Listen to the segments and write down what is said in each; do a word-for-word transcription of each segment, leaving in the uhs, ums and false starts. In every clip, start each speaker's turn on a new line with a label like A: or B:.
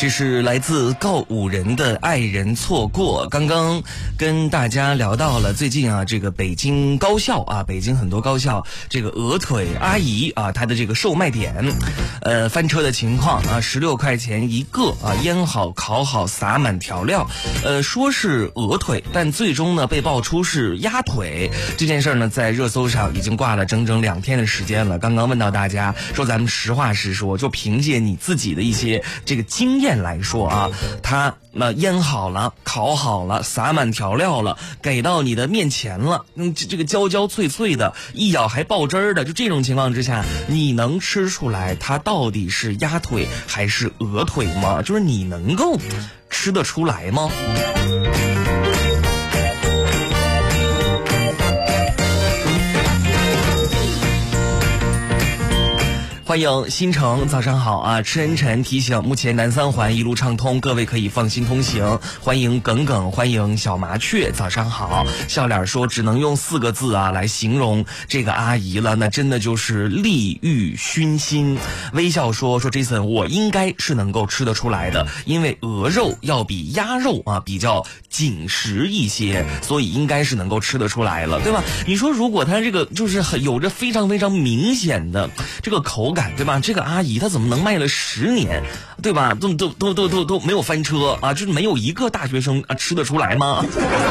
A: 这是来自告五人的爱人错过。刚刚跟大家聊到了最近啊，这个北京高校啊，北京很多高校这个鹅腿阿姨啊，它的这个售卖点，呃，翻车的情况啊，十六块钱一个啊，腌好烤好撒满调料，呃，说是鹅腿，但最终呢被爆出是鸭腿。这件事呢，在热搜上已经挂了整整两天的时间了。刚刚问到大家说，咱们实话实说，就凭借你自己的一些这个经验来说啊，它那腌好了烤好了撒满调料了，给到你的面前了，嗯，这个焦焦脆脆的，一咬还爆汁儿的，就这种情况之下，你能吃出来它到底是鸭腿还是鹅腿吗？就是你能够吃得出来吗？欢迎新城，早上好啊！吃恩晨提醒，目前南三环一路畅通，各位可以放心通行。欢迎耿耿，欢迎小麻雀，早上好。笑脸说，只能用四个字啊来形容这个阿姨了，那真的就是利欲熏心。微笑说说 Jason， 我应该是能够吃得出来的，因为鹅肉要比鸭肉啊比较紧实一些，所以应该是能够吃得出来了，对吧？你说如果它这个就是很有着非常非常明显的这个口感，对吧？这个阿姨她怎么能卖了十年，对吧？都都都都都都没有翻车啊！就是没有一个大学生啊吃得出来吗？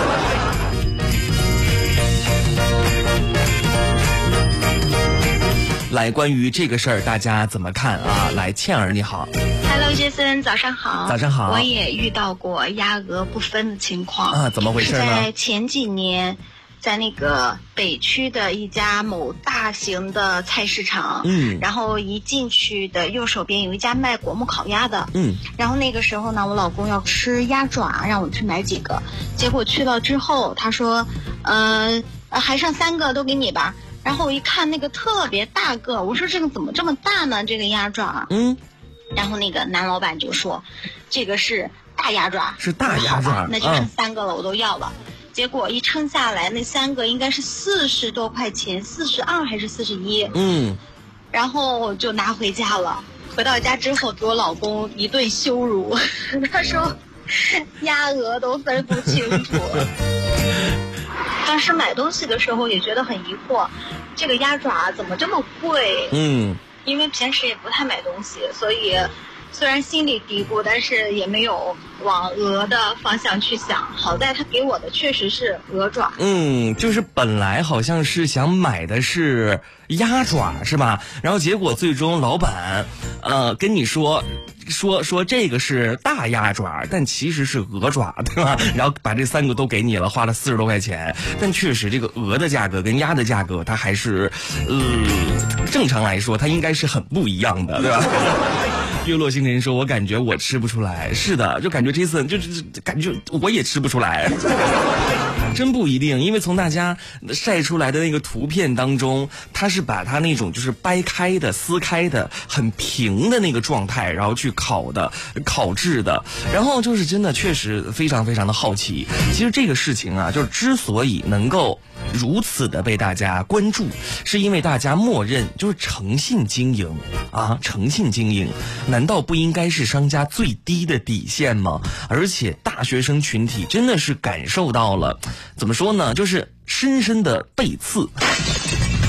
A: 来，关于这个事儿，大家怎么看啊？来，倩儿你好。
B: Hello， 杰森，早上好。
A: 早上好。
B: 我也遇到过鸭鹅不分的情况
A: 啊，怎么回事呢？
B: 在前几年。在那个北区的一家某大型的菜市场，嗯，然后一进去的右手边有一家卖果木烤鸭的，嗯，然后那个时候呢，我老公要吃鸭爪，让我去买几个，结果去到之后，他说，呃，还剩三个，都给你吧。然后我一看那个特别大个，我说这个怎么这么大呢？这个鸭爪，嗯，然后那个男老板就说，这个是大鸭爪，
A: 是大鸭爪，
B: 那就剩三个了，嗯、我都要了。结果一称下来，那三个应该是四十多块钱，四十二还是四十一？嗯，然后我就拿回家了。回到家之后，给我老公一顿羞辱，他说鸭鹅都分不清楚。当时买东西的时候也觉得很疑惑，这个鸭爪怎么这么贵？嗯，因为平时也不太买东西，所以虽然心里嘀咕，但是也没有往鹅的方向去想。好在他给我的确实是鹅爪。
A: 嗯，就是本来好像是想买的是鸭爪，是吧？然后结果最终老板，呃，跟你说。说说这个是大鸭爪，但其实是鹅爪，对吧？然后把这三个都给你了，花了四十多块钱。但确实，这个鹅的价格跟鸭的价格，它还是，呃，正常来说，它应该是很不一样的，对吧？月落星辰说，我感觉我吃不出来。是的，就感觉这次就是感觉我也吃不出来。真不一定，因为从大家晒出来的那个图片当中，他是把他那种就是掰开的、撕开的、很平的那个状态，然后去烤的、烤制的，然后就是真的确实非常非常的好奇。其实这个事情啊，就是之所以能够如此的被大家关注，是因为大家默认就是诚信经营啊，诚信经营，难道不应该是商家最低的底线吗？而且大学生群体真的是感受到了。怎么说呢？就是深深的背刺。